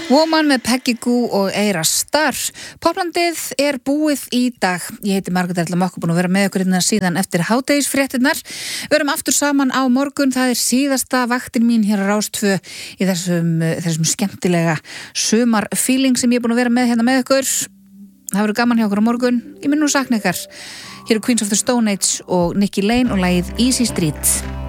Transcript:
Woman með Peggy Goo og Eira Starr. Poplandið búið í dag. Ég heiti Margrét Erla Mokk, búin að vera með ykkur hérna síðan eftir hádegisfréttirnar. Við erum aftur saman á morgun. Það síðasta vaktin mín hér á Rás 2 í þessum skemmtilega sumarfíling sem ég búin að vera með hérna með ykkur. Það verður gaman hjá okkur á morgun. Ég mun nú sakna ykkar. Hér Queens of the Stone Age og Nikki Lane og lagið Easy Street.